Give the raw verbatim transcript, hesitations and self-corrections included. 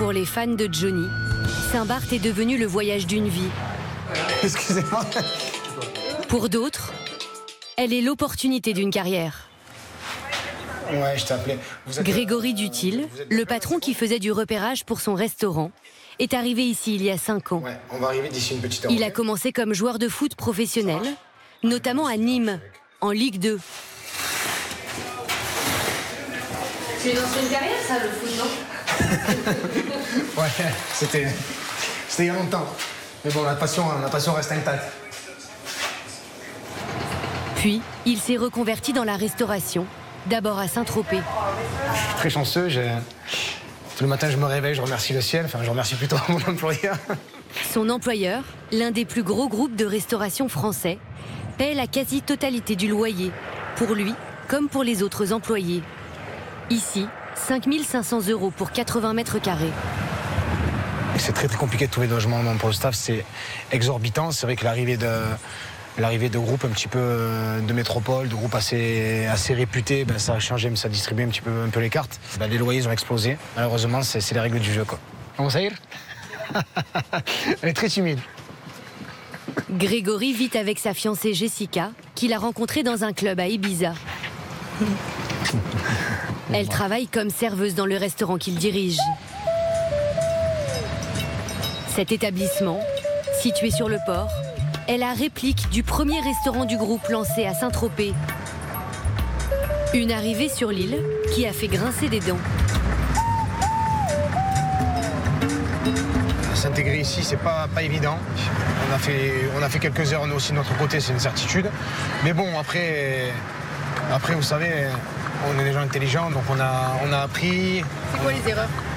Pour les fans de Johnny, Saint-Barth est devenu le voyage d'une vie. Excusez-moi. Pour d'autres, elle est l'opportunité d'une carrière. Ouais, je t'appelais. Êtes... Grégory Dutil, le patron qui faisait du repérage pour son restaurant, est arrivé ici il y a cinq ans. Ouais, on va arriver d'ici une petite heure. Il a commencé comme joueur de foot professionnel, notamment à Nîmes, en Ligue deux. C'est une ancienne carrière, ça, le foot, non? Ouais, c'était... C'était il y a longtemps. Mais bon, la passion, la passion reste intacte. Puis, il s'est reconverti dans la restauration, d'abord à Saint-Tropez. Je suis très chanceux. J'ai... Tout le matin, je me réveille, je remercie le ciel. Enfin, je remercie plutôt mon employeur. Son employeur, l'un des plus gros groupes de restauration français, paie la quasi-totalité du loyer, pour lui comme pour les autres employés. Ici, cinq mille cinq cents euros pour quatre-vingts mètres carrés. C'est très très compliqué de trouver de logement pour le staff, c'est exorbitant. C'est vrai que l'arrivée de, l'arrivée de groupes un petit peu de métropole, de groupes assez, assez réputés, ben, ça a changé, ça a distribué un petit peu, un peu les cartes. Ben, les loyers ont explosé. Malheureusement, c'est, c'est les règles du jeu, quoi. Comment ça y est? Elle est très timide. Grégory vit avec sa fiancée Jessica, qu'il a rencontrée dans un club à Ibiza. Elle travaille comme serveuse dans le restaurant qu'il dirige. Cet établissement, situé sur le port, est la réplique du premier restaurant du groupe lancé à Saint-Tropez. Une arrivée sur l'île qui a fait grincer des dents. S'intégrer ici, c'est pas, pas évident. On a, fait, on a fait quelques erreurs nous aussi de notre côté, c'est une certitude. Mais bon, après, après vous savez, on est des gens intelligents, donc on a, on a appris. C'est quoi les erreurs?